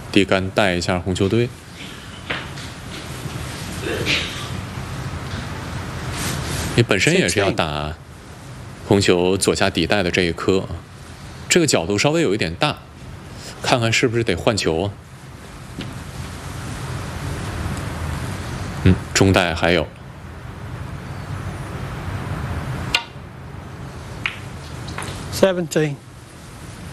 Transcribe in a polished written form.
低杆带一下红球队。你本身也是要打红球左下底带的这一颗，这个角度稍微有一点大，看看是不是得换球啊？中带还有。 17.